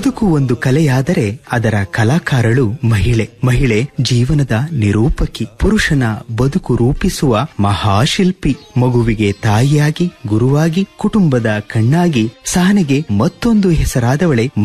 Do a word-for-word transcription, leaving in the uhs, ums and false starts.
ಬದುಕು ಒಂದು ಕಲೆಯಾದರೆ ಅದರ ಕಲಾಕಾರಳು ಮಹಿಳೆ. ಮಹಿಳೆ ಜೀವನದ ನಿರೂಪಕಿ, ಪುರುಷನ ಬದುಕು ರೂಪಿಸುವ ಮಹಾಶಿಲ್ಪಿ. ಮಗುವಿಗೆ ತಾಯಿಯಾಗಿ, ಗುರುವಾಗಿ, ಕುಟುಂಬದ ಕಣ್ಣಾಗಿ, ಸಹನೆಗೆ ಮತ್ತೊಂದು ಹೆಸರಾದವಳೆ